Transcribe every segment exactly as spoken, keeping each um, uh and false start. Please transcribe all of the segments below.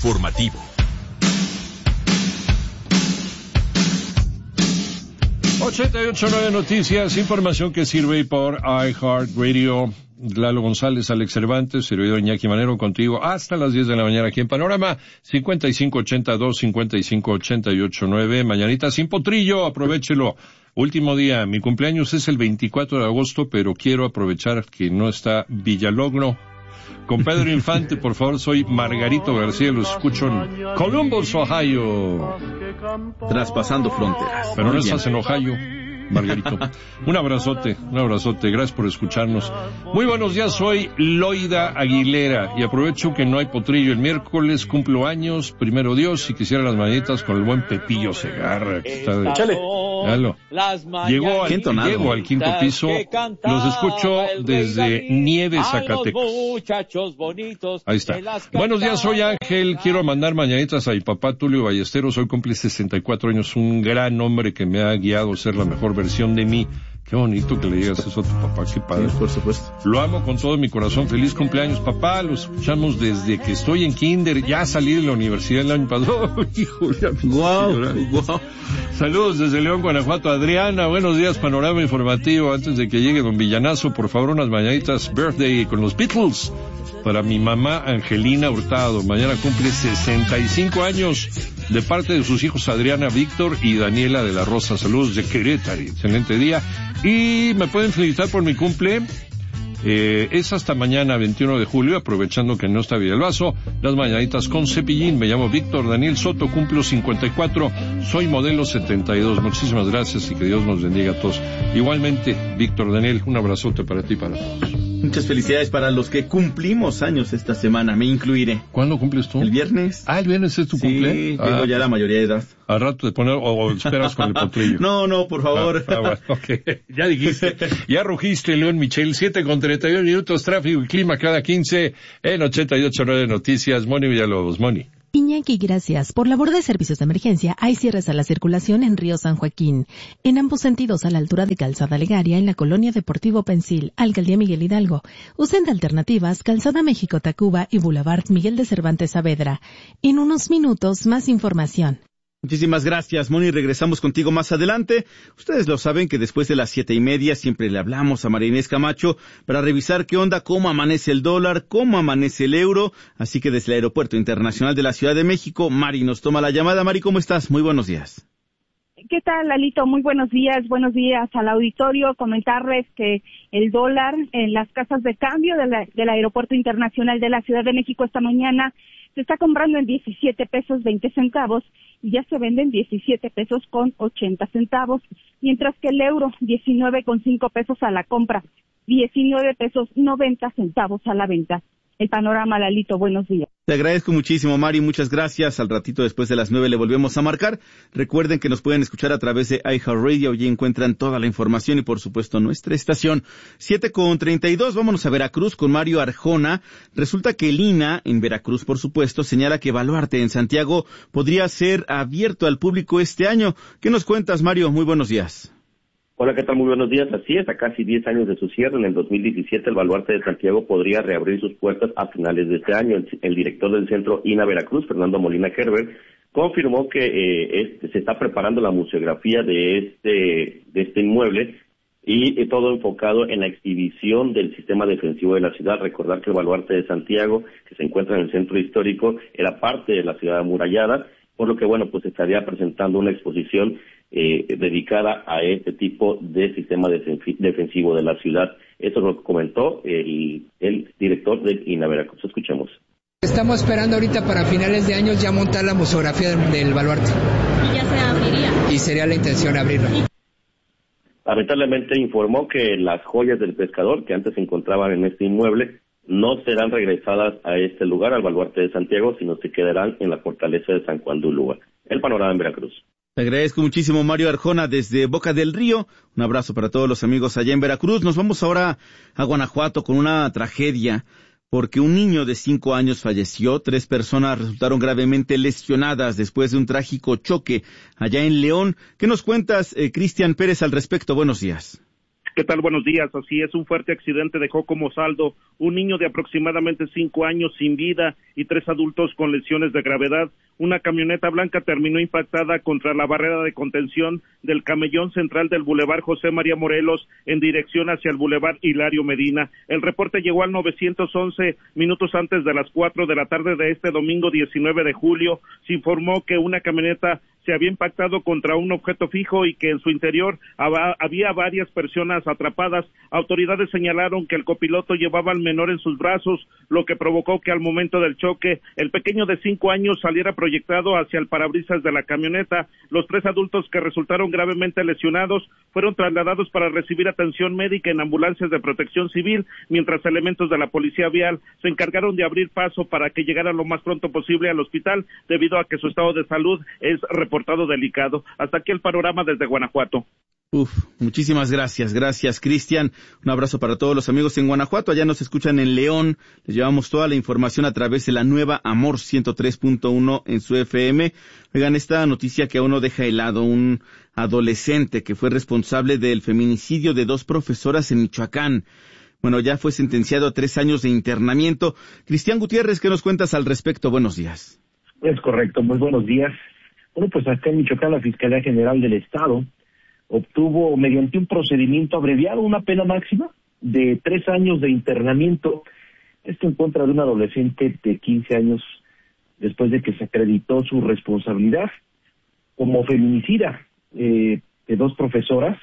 informativo. ochenta y ocho punto nueve Noticias, información que sirve por iHeartRadio. Lalo González, Alex Cervantes, servidor Iñaki Manero, contigo hasta las diez de la mañana aquí en Panorama. Cincuenta y cinco ochenta y dos, cincuenta y cinco ochenta y ocho nueve. Mañanita sin potrillo, aprovéchelo. Último día, mi cumpleaños es el veinticuatro de agosto, pero quiero aprovechar que no está Villalogno. Con Pedro Infante, por favor, soy Margarito García, los escucho en Columbus, Ohio. Traspasando fronteras. Pero no estás en Ohio, Margarito. Un abrazote, un abrazote, gracias por escucharnos. Muy buenos días, soy Loida Aguilera y aprovecho que no hay potrillo. El miércoles cumplo años, primero Dios, y quisiera las mañanitas con el buen Pepillo Segarra, que está de... Échale. Llegó al, llego al quinto piso, los escucho desde Nieves, Zacatecas. Ahí está. Buenos días, soy Ángel, quiero mandar mañanitas a mi papá Tulio Ballesteros, hoy cumple sesenta y cuatro años, un gran hombre que me ha guiado a ser la mejor versión de mí. Qué bonito que le digas eso a tu papá, qué padre. Sí, por supuesto. Lo amo con todo mi corazón, feliz cumpleaños, papá, lo escuchamos desde que estoy en kinder, ya salí de la universidad el año pasado. Oh, hijo, ya me wow, wow. Saludos desde León, Guanajuato. Adriana, buenos días, Panorama Informativo. Antes de que llegue don Villanazo, por favor, unas mañanitas birthday con los Beatles para mi mamá Angelina Hurtado. Mañana cumple sesenta y cinco años, de parte de sus hijos Adriana, Víctor y Daniela de la Rosa. Saludos de Querétaro, excelente día. Y me pueden felicitar por mi cumple. Eh, es hasta mañana, veintiuno de julio, aprovechando que no está Villalbazo. Las mañanitas con Cepillín. Me llamo Víctor Daniel Soto, cumplo cincuenta y cuatro, soy modelo setenta y dos. Muchísimas gracias y que Dios nos bendiga a todos. Igualmente, Víctor Daniel, un abrazote para ti y para todos. Muchas felicidades para los que cumplimos años esta semana, me incluiré. ¿Cuándo cumples tú? El viernes. Ah, el viernes es tu sí, cumple. Sí, ah, tengo ya la mayoría de edad. Al rato de poner, o, o esperas con el potrillo. No, no, por favor. Ah, ah, bueno, okay. Ya dijiste, ya rugiste, León Michel. Siete con treinta y uno minutos, tráfico y clima cada quince en ochenta y ocho punto nueve Noticias. Moni Villalobos, Moni. Iñaki, gracias. Por labor de servicios de emergencia, hay cierres a la circulación en Río San Joaquín. En ambos sentidos, a la altura de Calzada Legaria, en la colonia Deportivo Pensil, Alcaldía Miguel Hidalgo. Usen de alternativas Calzada México-Tacuba y Boulevard Miguel de Cervantes Saavedra. En unos minutos, más información. Muchísimas gracias, Moni. Regresamos contigo más adelante. Ustedes lo saben que después de las siete y media siempre le hablamos a María Inés Camacho para revisar qué onda, cómo amanece el dólar, cómo amanece el euro. Así que desde el Aeropuerto Internacional de la Ciudad de México, Mari nos toma la llamada. Mari, ¿cómo estás? Muy buenos días. ¿Qué tal, Lalito? Muy buenos días. Buenos días al auditorio. Comentarles que el dólar en las casas de cambio de la, del Aeropuerto Internacional de la Ciudad de México esta mañana se está comprando en diecisiete pesos veinte centavos y ya se vende en diecisiete pesos con ochenta centavos, mientras que el euro diecinueve con cinco pesos a la compra, diecinueve pesos noventa centavos a la venta. El panorama, Lalito, buenos días. Te agradezco muchísimo, Mari, muchas gracias. Al ratito después de las nueve le volvemos a marcar. Recuerden que nos pueden escuchar a través de iHeartRadio, y encuentran toda la información y por supuesto nuestra estación. Siete con treinta y dos, vámonos a Veracruz con Mario Arjona. Resulta que el I N A, en Veracruz por supuesto, señala que Baluarte en Santiago podría ser abierto al público este año. ¿Qué nos cuentas, Mario? Muy buenos días. Hola, ¿qué tal? Muy buenos días. Así es, a casi diez años de su cierre, en el dos mil diecisiete, el Baluarte de Santiago podría reabrir sus puertas a finales de este año. El, el director del centro I N A Veracruz, Fernando Molina Herbert, confirmó que eh, este, se está preparando la museografía de este, de este inmueble y eh, todo enfocado en la exhibición del sistema defensivo de la ciudad. Recordar que el Baluarte de Santiago, que se encuentra en el centro histórico, era parte de la ciudad amurallada, por lo que, bueno, pues estaría presentando una exposición eh, dedicada a este tipo de sistema defensivo de la ciudad. Eso lo comentó el, el director de I N A Veracruz. Escuchemos. Estamos esperando ahorita para finales de año ya montar la museografía del, del Baluarte. ¿Y ya se abriría? Y sería la intención abrirla. Lamentablemente informó que las joyas del pescador que antes se encontraban en este inmueble no serán regresadas a este lugar, al Baluarte de Santiago, sino se quedarán en la fortaleza de San Juan de Ulúa. El panorama en Veracruz. Te agradezco muchísimo, Mario Arjona, desde Boca del Río. Un abrazo para todos los amigos allá en Veracruz. Nos vamos ahora a Guanajuato con una tragedia, porque un niño de cinco años falleció. Tres personas resultaron gravemente lesionadas después de un trágico choque allá en León. ¿Qué nos cuentas, eh, Cristian Pérez, al respecto? Buenos días. ¿Qué tal? Buenos días. Así es, un fuerte accidente dejó como saldo un niño de aproximadamente cinco años sin vida y tres adultos con lesiones de gravedad. Una camioneta blanca terminó impactada contra la barrera de contención del camellón central del Boulevard José María Morelos en dirección hacia el Boulevard Hilario Medina. El reporte llegó al nueve once minutos antes de las cuatro de la tarde de este domingo diecinueve de julio. Se informó que una camioneta se había impactado contra un objeto fijo y que en su interior había varias personas atrapadas. Autoridades señalaron que el copiloto llevaba al menor en sus brazos, lo que provocó que al momento del choque el pequeño de cinco años saliera proyectado hacia el parabrisas de la camioneta. Los tres adultos que resultaron gravemente lesionados fueron trasladados para recibir atención médica en ambulancias de protección civil, mientras elementos de la policía vial se encargaron de abrir paso para que llegaran lo más pronto posible al hospital, debido a que su estado de salud es reportado delicado. Hasta aquí el panorama desde Guanajuato. Uf, muchísimas gracias, gracias Cristian. Un abrazo para todos los amigos en Guanajuato. Allá nos escuchan en León. Les llevamos toda la información a través de la nueva Amor ciento tres punto uno en su F M. Oigan, esta noticia que a uno deja helado, un adolescente que fue responsable del feminicidio de dos profesoras en Michoacán. Bueno, ya fue sentenciado a tres años de internamiento. Cristian Gutiérrez, ¿qué nos cuentas al respecto? Buenos días. Es correcto, muy buenos días. Bueno, pues acá en Michoacán la Fiscalía General del Estado obtuvo mediante un procedimiento abreviado una pena máxima de tres años de internamiento. Esto en contra de un adolescente de quince años después de que se acreditó su responsabilidad como feminicida eh, de dos profesoras,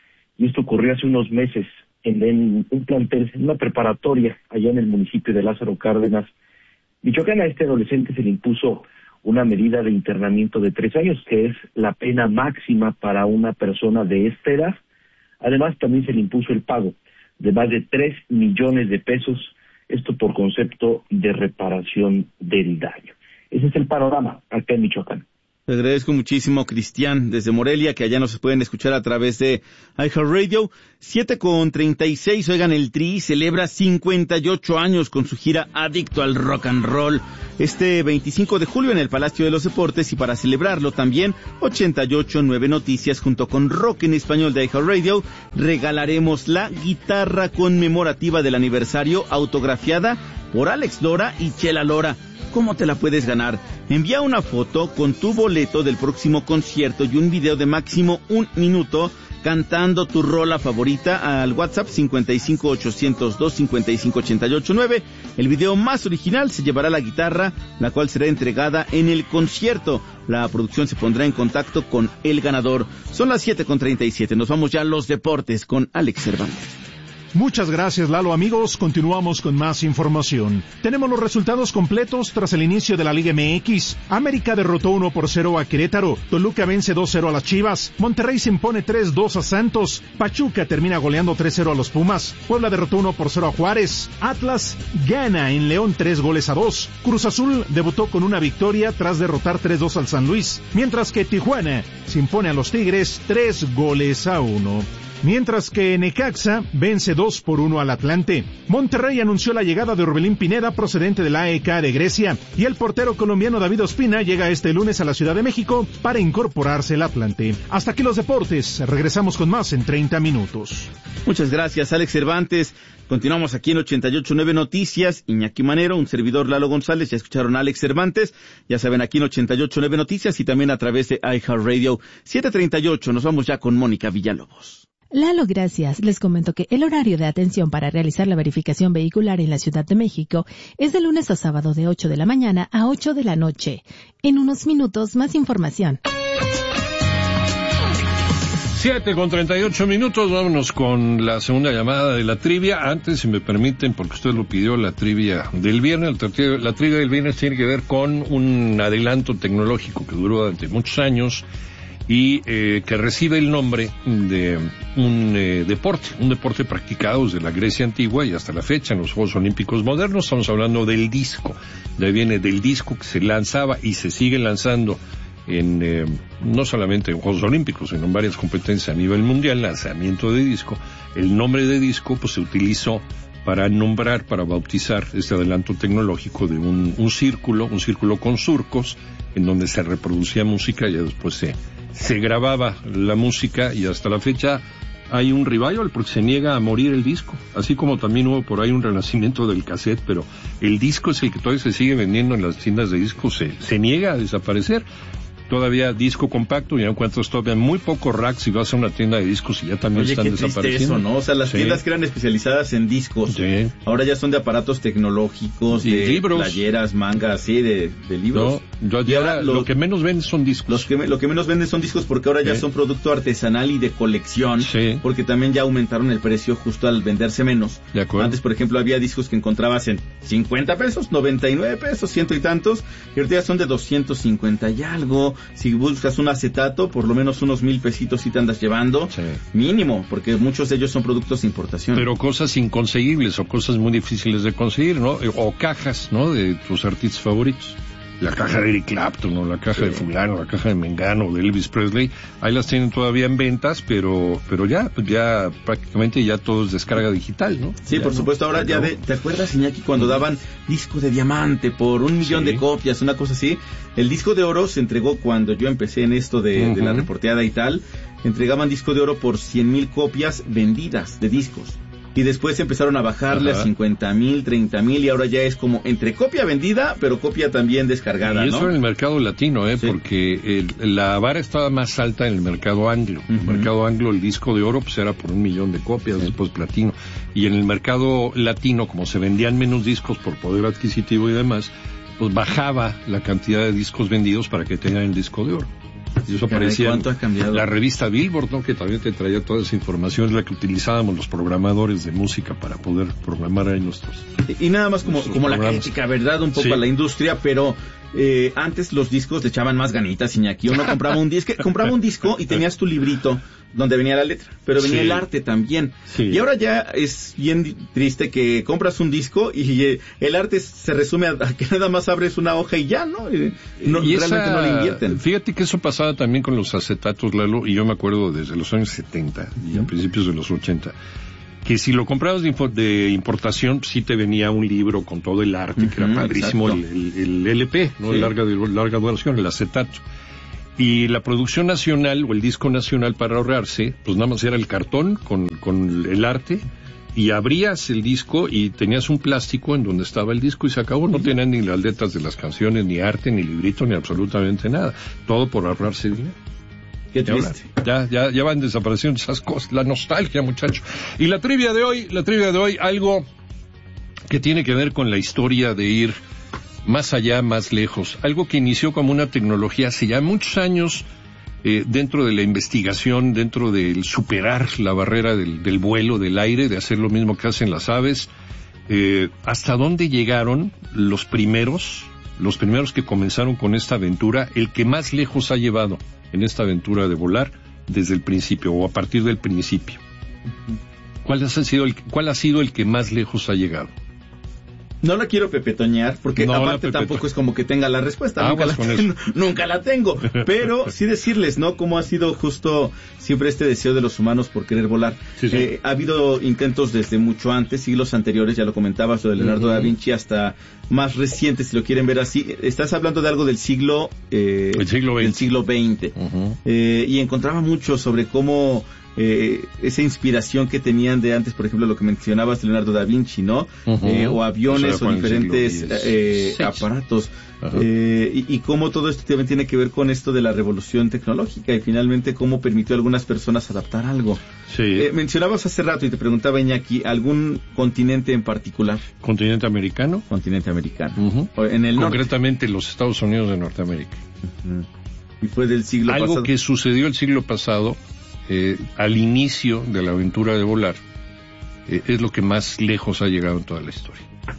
y esto ocurrió hace unos meses en, en un plantel, en una preparatoria allá en el municipio de Lázaro Cárdenas, Michoacán. A este adolescente se le impuso una medida de internamiento de tres años, que es la pena máxima para una persona de esta edad. Además, también se le impuso el pago de más de tres millones de pesos, esto por concepto de reparación del daño. Ese es el panorama acá en Michoacán. Te agradezco muchísimo, Cristian, desde Morelia, que allá nos pueden escuchar a través de iHeartRadio. siete con treinta y seis, oigan, el Tri celebra cincuenta y ocho años con su gira Adicto al Rock and Roll. Este veinticinco de julio en el Palacio de los Deportes, y para celebrarlo también, ochenta y ocho punto nueve Noticias junto con Rock en Español de iHeartRadio regalaremos la guitarra conmemorativa del aniversario autografiada por Alex Lora y Chela Lora. ¿Cómo te la puedes ganar? Envía una foto con tu boleto del próximo concierto y un video de máximo un minuto cantando tu rola favorita al WhatsApp cincuenta y cinco ochocientos dos cincuenta y cinco ochenta y ocho nueve. El video más original se llevará la guitarra, la cual será entregada en el concierto. La producción se pondrá en contacto con el ganador. Son las siete con treinta y siete. Nos vamos ya a los deportes con Alex Cervantes. Muchas gracias, Lalo. Amigos, continuamos con más información. Tenemos los resultados completos tras el inicio de la Liga M X. América derrotó uno por cero a Querétaro. Toluca vence dos cero a las Chivas. Monterrey se impone tres dos a Santos. Pachuca termina goleando tres cero a los Pumas. Puebla derrotó uno por cero a Juárez. Atlas gana en León tres goles a dos. Cruz Azul debutó con una victoria tras derrotar tres dos al San Luis. Mientras que Tijuana se impone a los Tigres tres goles a uno. Mientras que Necaxa vence dos por uno al Atlante. Monterrey anunció la llegada de Orbelín Pineda, procedente del A E K de Grecia, y el portero colombiano David Ospina llega este lunes a la Ciudad de México para incorporarse al Atlante. Hasta aquí los deportes. Regresamos con más en treinta minutos. Muchas gracias, Alex Cervantes. Continuamos aquí en ochenta y ocho punto nueve Noticias. Iñaki Manero, un servidor, Lalo González. Ya escucharon a Alex Cervantes. Ya saben, aquí en ochenta y ocho punto nueve Noticias y también a través de iHeartRadio. siete treinta y ocho. Nos vamos ya con Mónica Villalobos. Lalo, gracias. Les comento que el horario de atención para realizar la verificación vehicular en la Ciudad de México es de lunes a sábado de ocho de la mañana a ocho de la noche. En unos minutos, más información. siete con treinta y ocho minutos, vámonos con la segunda llamada de la trivia. Antes, si me permiten, porque usted lo pidió, la trivia del viernes. La trivia del viernes tiene que ver con un adelanto tecnológico que duró durante muchos años y eh, que recibe el nombre de un eh, deporte, un deporte practicado desde la Grecia antigua y hasta la fecha en los Juegos Olímpicos modernos. Estamos hablando del disco. De ahí viene del disco que se lanzaba y se sigue lanzando en eh, no solamente en Juegos Olímpicos, sino en varias competencias a nivel mundial, lanzamiento de disco. El nombre de disco pues se utilizó para nombrar, para bautizar este adelanto tecnológico de un, un círculo, un círculo con surcos, en donde se reproducía música y después se, se grababa la música, y hasta la fecha hay un revival porque se niega a morir el disco, así como también hubo por ahí un renacimiento del cassette, pero el disco es el que todavía se sigue vendiendo en las tiendas de discos, se, se niega a desaparecer. Todavía disco compacto, ya encuentras todavía muy pocos racks si vas a una tienda de discos y ya también Oye, están qué triste desapareciendo. Eso, ¿no? O sea, las sí. tiendas que eran especializadas en discos, sí. ahora ya son de aparatos tecnológicos, y de libros. playeras, mangas, sí, de, de libros. No, y ahora lo, lo que menos venden son discos. Los que, lo que menos venden son discos porque ahora sí. ya son producto artesanal y de colección, sí. porque también ya aumentaron el precio justo al venderse menos. De acuerdo. Antes, por ejemplo, había discos que encontrabas en cincuenta pesos, noventa y nueve pesos, ciento y tantos, y ahorita ya son de doscientos cincuenta y algo. Si buscas un acetato, por lo menos unos mil pesitos si te andas llevando, sí. mínimo, porque muchos de ellos son productos de importación. Pero cosas inconseguibles o cosas muy difíciles de conseguir, ¿no? O cajas, ¿no? De tus artistas favoritos. La caja de Eric Clapton, o la caja sí. de fulano, la caja de Mengano, de Elvis Presley, ahí las tienen todavía en ventas, pero pero ya, ya prácticamente ya todo es descarga digital, ¿no? Sí, ya por no, supuesto, ahora ya de, ¿te acuerdas, Iñaki, cuando daban disco de diamante por un millón sí. de copias, una cosa así? El disco de oro se entregó cuando yo empecé en esto de, uh-huh. de la reporteada y tal, entregaban disco de oro por cien mil copias vendidas de discos. Y después empezaron a bajarle Ajá. a cincuenta mil, treinta mil, y ahora ya es como entre copia vendida, pero copia también descargada, y eso ¿no? en el mercado latino, ¿eh? Sí. Porque el, la vara estaba más alta en el mercado anglo. Uh-huh. En el mercado anglo el disco de oro pues era por un millón de copias, sí. después platino. Y en el mercado latino, como se vendían menos discos por poder adquisitivo y demás, pues bajaba la cantidad de discos vendidos para que tengan el disco de oro. Y eso parecía ¿cuánto ha cambiado? La revista Billboard, ¿no? Que también te traía toda esa información, es la que utilizábamos los programadores de música para poder programar ahí nuestros. Y, y nada más como, como la crítica, ¿verdad? Un poco sí. a la industria, pero eh, antes los discos le echaban más ganitas, Iñaki. Uno compraba un disco, compraba un disco y tenías tu librito donde venía la letra, pero venía sí. el arte también. Sí. Y ahora ya es bien triste que compras un disco y eh, el arte se resume a, a que nada más abres una hoja y ya, ¿no? Y, no y realmente esa, no le invierten. Fíjate que eso pasaba también con los acetatos, Lalo, y yo me acuerdo desde los años setenta y a principios de los ochenta, que si lo comprabas de, info, de importación, sí te venía un libro con todo el arte, uh-huh, que era padrísimo, el, el, el L P, ¿no? Sí. El larga, larga duración, el acetato. Y la producción nacional o el disco nacional, para ahorrarse, pues nada más era el cartón con, con el arte, y abrías el disco y tenías un plástico en donde estaba el disco y se acabó. No tenían ni las letras de las canciones, ni arte, ni librito, ni absolutamente nada. Todo por ahorrarse dinero. Qué triste. Ya, ya, ya van desapareciendo esas cosas. La nostalgia, muchacho. Y la trivia de hoy, la trivia de hoy, algo que tiene que ver con la historia de ir más allá, más lejos. Algo que inició como una tecnología hace ya muchos años, eh, dentro de la investigación, dentro del superar la barrera del, del vuelo, del aire, de hacer lo mismo que hacen las aves. Eh, ¿hasta dónde llegaron los primeros, los primeros que comenzaron con esta aventura, el que más lejos ha llevado en esta aventura de volar desde el principio o a partir del principio? ¿Cuál ha sido el, cuál ha sido el que más lejos ha llegado? No la quiero pepetoñar, porque no, aparte tampoco es como que tenga la respuesta. Nunca la, ten, nunca la tengo. Pero sí decirles, ¿no? Cómo ha sido justo siempre este deseo de los humanos por querer volar. Sí, sí. Eh, ha habido intentos desde mucho antes, siglos anteriores, ya lo comentabas, lo de Leonardo uh-huh. da Vinci, hasta más recientes, si lo quieren ver así. Estás hablando de algo del siglo... Eh, el siglo veinte. Del siglo veinte. Uh-huh. Eh, y encontraba mucho sobre cómo... Eh, esa inspiración que tenían de antes, por ejemplo, lo que mencionabas de Leonardo da Vinci, ¿no? Uh-huh. Eh, o aviones o, sea, o diferentes eh, aparatos. Uh-huh. Eh, y, y cómo todo esto también tiene que ver con esto de la revolución tecnológica y finalmente cómo permitió a algunas personas adaptar algo. Sí. Eh, mencionabas hace rato y te preguntaba, Iñaki, ¿algún continente en particular? ¿Continente americano? Continente americano. Uh-huh. En el Concretamente norte. Los Estados Unidos de Norteamérica. Uh-huh. Y fue del siglo Algo pasado. Algo que sucedió el siglo pasado. Eh, al inicio de la aventura de volar, eh, es lo que más lejos ha llegado en toda la historia.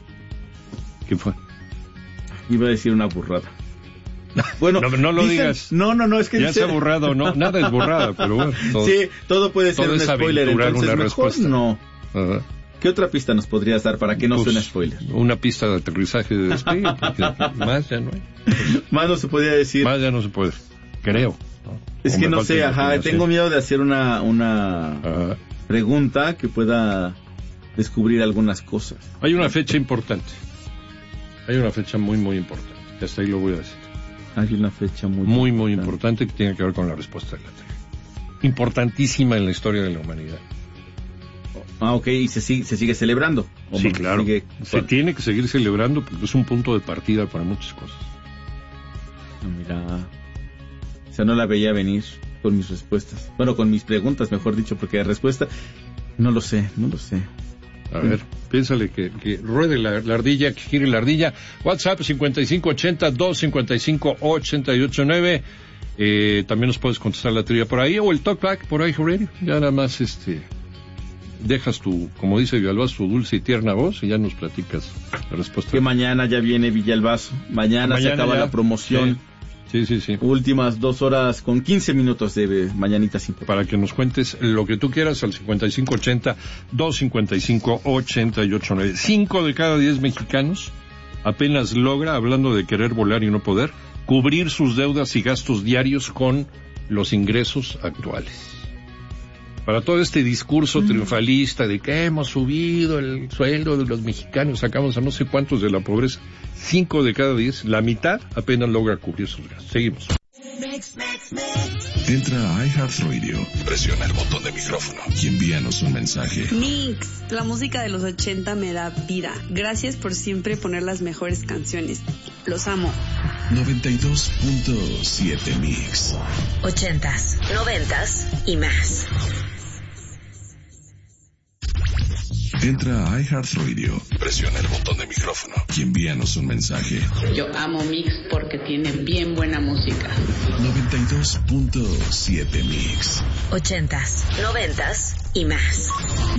¿Qué fue? Iba a decir una burrada. Bueno, no, no lo dicen, digas. No, no, no, es que ya se ha borrado, no, nada es borrada, pero bueno. Todo, sí, todo puede ser todo un spoiler, entonces una mejor respuesta. No. Uh-huh. ¿Qué otra pista nos podrías dar para que no pues, suene spoiler? Una pista de aterrizaje de despegue, más ya no hay. Más no se podría decir. Más ya no se puede, creo. Es o que no sé, ajá, tengo miedo de hacer una una ajá. pregunta que pueda descubrir algunas cosas. Hay una fecha importante. Hay una fecha muy, muy importante. Hasta ahí lo voy a decir. Hay una fecha muy Muy, importante. muy importante que tiene que ver con la respuesta de la trivia. importantísima en la historia de la humanidad. Ah, ok, y se sigue, se sigue celebrando. Sí, claro. Sigue... Se tiene que seguir celebrando porque es un punto de partida para muchas cosas. Mira, o sea, no la veía venir con mis respuestas. Bueno, con mis preguntas, mejor dicho, porque de respuesta no lo sé, no lo sé. A ver, piénsale que, que ruede la, la ardilla, que gire la ardilla. WhatsApp cincuenta y cinco ochenta, dos cincuenta y cinco ochenta y ocho nueve. Eh, también nos puedes contestar la trivia por ahí o el talkback por ahí, Radio. Ya nada más, este, dejas tu, como dice Villalbazo, tu dulce y tierna voz y ya nos platicas la respuesta. Que mañana ya viene Villalbazo. Mañana, mañana se acaba ya la promoción. Sí. Sí, sí, sí. Últimas dos horas con quince minutos de mañanitas importantes. Para que nos cuentes lo que tú quieras al cincuenta y cinco ochenta, dos cincuenta y cinco ochenta y ocho nueve. Cinco de cada diez mexicanos apenas logra, hablando de querer volar y no poder, cubrir sus deudas y gastos diarios con los ingresos actuales. Para todo este discurso mm. triunfalista de que hemos subido el sueldo de los mexicanos, sacamos a no sé cuántos de la pobreza, cinco de cada diez, la mitad apenas logra cubrir sus gastos. Seguimos. Entra a iHeartRadio, presiona el botón de micrófono y envíanos un mensaje. Mix, la música de los ochenta me da vida. Gracias por siempre poner las mejores canciones. Los amo. noventa y dos punto siete Mix. Ochentas, noventas y más. Entra a iHeartRadio, presiona el botón de micrófono y envíanos un mensaje. Yo amo Mix porque tiene bien buena música. noventa y dos punto siete Mix. Ochentas, noventas y más.